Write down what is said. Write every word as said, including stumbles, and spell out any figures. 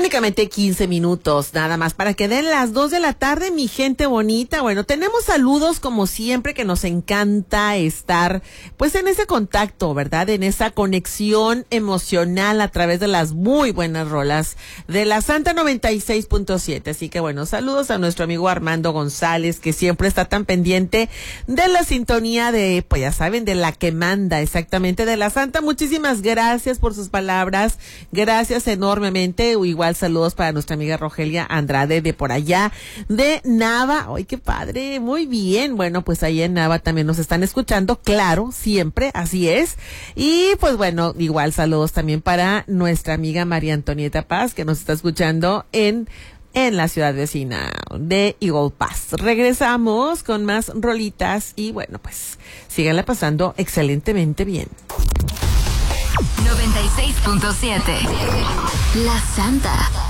Únicamente quince minutos, nada más, para que den las dos de la tarde, mi gente bonita. Bueno, tenemos saludos como siempre, que nos encanta estar, pues, en ese contacto, ¿verdad? En esa conexión emocional a través de las muy buenas rolas de la Santa noventa y seis punto siete. Así que, bueno, saludos a nuestro amigo Armando González, que siempre está tan pendiente de la sintonía de, pues, ya saben, de la que manda, exactamente, de la Santa. Muchísimas gracias por sus palabras. Gracias enormemente. Igual saludos para nuestra amiga Rogelia Andrade de por allá, de Nava. ¡Ay, qué padre! Muy bien. Bueno, pues ahí en Nava también nos están escuchando, claro, siempre, así es. Y pues bueno, igual saludos también para nuestra amiga María Antonieta Paz, que nos está escuchando en en la ciudad vecina de Eagle Pass. Regresamos con más rolitas y bueno, pues síganla pasando excelentemente bien. noventa y seis punto siete La Santa.